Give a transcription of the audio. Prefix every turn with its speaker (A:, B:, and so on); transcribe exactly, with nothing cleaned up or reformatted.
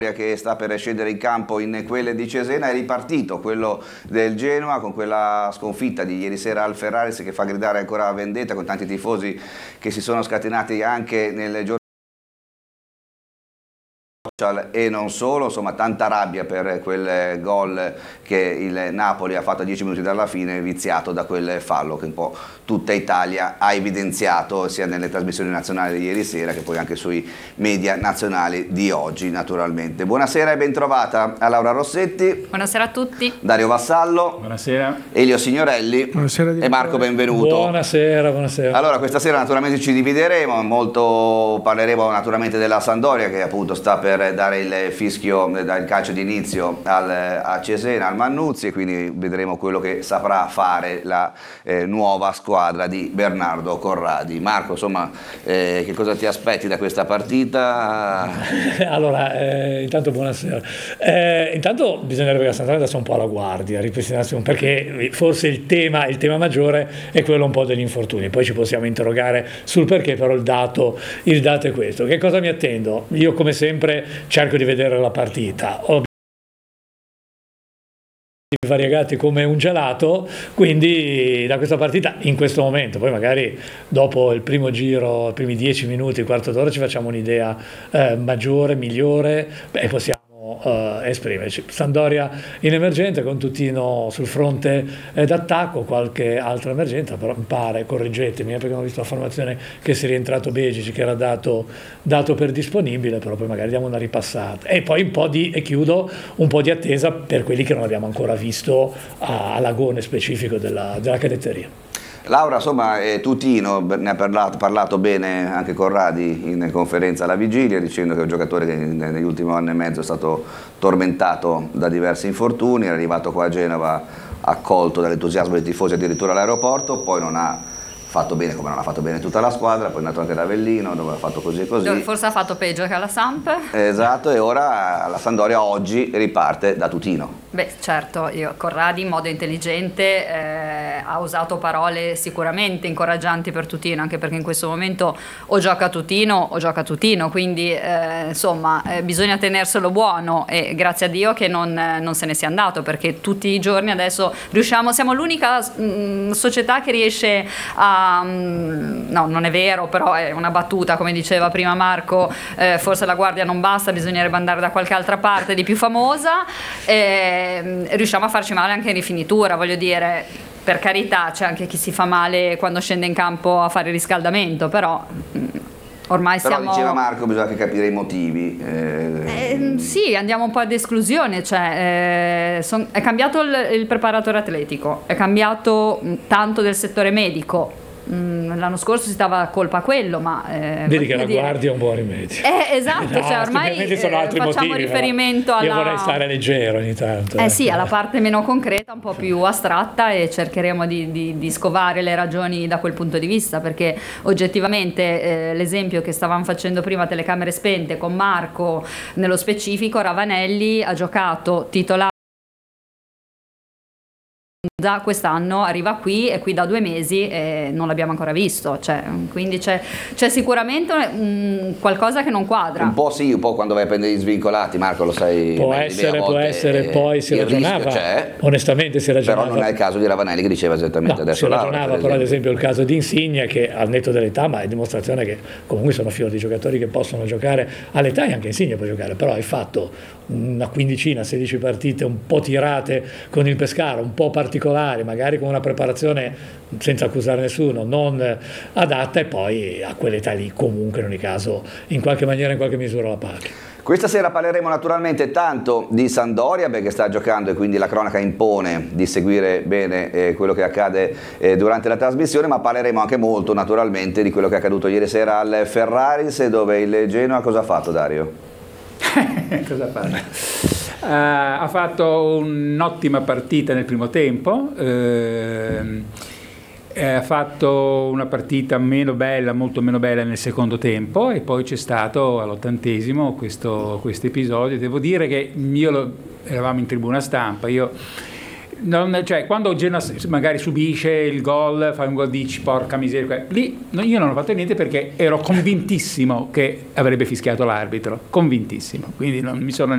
A: che sta per scendere in campo in quelle di Cesena. È ripartito quello del Genoa con quella sconfitta di ieri sera al Ferraris che fa gridare ancora vendetta, con tanti tifosi che si sono scatenati anche nel giorno e non solo, insomma tanta rabbia per quel gol che il Napoli ha fatto a dieci minuti dalla fine, viziato da quel fallo che un po' tutta Italia ha evidenziato sia nelle trasmissioni nazionali di ieri sera che poi anche sui media nazionali di oggi naturalmente. Buonasera e bentrovata a Laura Rossetti.
B: Buonasera a tutti.
A: Dario Vassallo.
C: Buonasera.
A: Elio Signorelli.
D: Buonasera.
A: E Marco Benvenuto.
D: Buonasera, buonasera.
A: Allora questa sera naturalmente ci divideremo, molto parleremo naturalmente della Sampdoria che appunto sta per dare il fischio, dal calcio di inizio al, a Cesena, al Mannuzzi, e quindi vedremo quello che saprà fare la eh, nuova squadra di Bernardo Corradi. Marco, insomma, eh, che cosa ti aspetti da questa partita?
D: Allora, eh, intanto buonasera. Eh, intanto bisognerebbe che la Sampdoria andasse un po' alla guardia, ripristinarsi un, perché forse il tema, il tema maggiore è quello un po' degli infortuni. Poi ci possiamo interrogare sul perché, però il dato, il dato è questo. Che cosa mi attendo? Io come sempre cerco di vedere la partita. Ho variegati come un gelato, quindi da questa partita in questo momento, poi magari dopo il primo giro, i primi dieci minuti, il quarto d'ora ci facciamo un'idea eh, maggiore, migliore e possiamo Uh, esprimerci. Sampdoria in emergenza con Tutino sul fronte eh, d'attacco, qualche altra emergenza, però mi pare, correggetemi, eh, perché non ho visto la formazione, che si è rientrato Begic, che era dato, dato per disponibile, però poi magari diamo una ripassata. E poi un po' di, e chiudo, un po' di attesa per quelli che non abbiamo ancora visto a, all'agone specifico della, della cadetteria.
A: Laura, insomma, eh, Tutino ne ha parlato, parlato bene anche Corradi in conferenza alla vigilia, dicendo che è un giocatore che negli ultimi anni e mezzo è stato tormentato da diversi infortuni, è arrivato qua a Genova accolto dall'entusiasmo dei tifosi addirittura all'aeroporto, poi non ha fatto bene come non ha fatto bene tutta la squadra, poi è andato anche ad Avellino dove ha fatto così e così.
B: Dove forse ha fatto peggio che alla Samp.
A: Esatto, e ora la Sampdoria oggi riparte da Tutino.
B: Beh, certo, io, Corradi in modo intelligente eh, ha usato parole sicuramente incoraggianti per Tutino, anche perché in questo momento o gioca Tutino o gioca Tutino, quindi eh, insomma eh, bisogna tenerselo buono, e grazie a Dio che non, non se ne sia andato, perché tutti i giorni adesso riusciamo, siamo l'unica mh, società che riesce a, mh, no non è vero, però è una battuta, come diceva prima Marco, eh, forse la guardia non basta, bisognerebbe andare da qualche altra parte di più famosa. Eh, riusciamo a farci male anche in rifinitura, voglio dire, per carità c'è anche chi si fa male quando scende in campo a fare riscaldamento, però ormai
A: però
B: siamo...
A: diceva Marco, bisogna anche capire i motivi. eh...
B: Eh, sì, andiamo un po' ad esclusione, cioè, eh, son, è cambiato il, il preparatore atletico, è cambiato tanto del settore medico. L'anno scorso si dava colpa a quello, ma eh,
D: vedi che la
B: dire...
D: guardia è un buon rimedio.
B: Eh, esatto,
D: no,
B: cioè ormai eh, facciamo
D: motivi,
B: riferimento alla...
D: Io vorrei stare leggero ogni tanto.
B: Eh
D: ecco.
B: sì, alla parte meno concreta, un po' più astratta, e cercheremo di, di, di scovare le ragioni da quel punto di vista, perché oggettivamente eh, l'esempio che stavamo facendo prima, telecamere spente, con Marco nello specifico, Ravanelli ha giocato titolare da quest'anno, arriva qui e qui da due mesi e non l'abbiamo ancora visto, cioè, quindi c'è, c'è sicuramente um, qualcosa che non quadra.
A: Un po' sì, un po' quando vai a prendere gli svincolati, Marco, lo sai.
D: Può essere, può essere, poi si ragionava, onestamente si ragionava.
A: Però non è il caso di Ravanelli che diceva esattamente
D: no,
A: adesso.
D: Si ragionava, Laura, però ad esempio il caso di Insigne, che al netto dell'età, ma è dimostrazione che comunque sono fior di giocatori che possono giocare all'età, e anche Insigne può giocare, però hai fatto una quindicina, sedici partite un po' tirate con il Pescara, un po' particolari, magari con una preparazione, senza accusare nessuno, non adatta, e poi a quell'età lì comunque in ogni caso in qualche maniera, in qualche misura la paghi.
A: Questa sera parleremo naturalmente tanto di Sampdoria, perché sta giocando e quindi la cronaca impone di seguire bene eh, quello che accade eh, durante la trasmissione, ma parleremo anche molto naturalmente di quello che è accaduto ieri sera al Ferraris, dove il Genoa cosa ha fatto, Dario?
C: Cosa fa? Uh, ha fatto un'ottima partita nel primo tempo, uh, ha fatto una partita meno bella, molto meno bella nel secondo tempo, e poi c'è stato all'ottantesimo questo, questo episodio. Devo dire che io lo, eravamo in tribuna stampa, io non, cioè, quando Genoa magari subisce il gol, fa un gol, dici porca miseria, lì io non ho fatto niente perché ero convintissimo che avrebbe fischiato l'arbitro, convintissimo, quindi non mi sono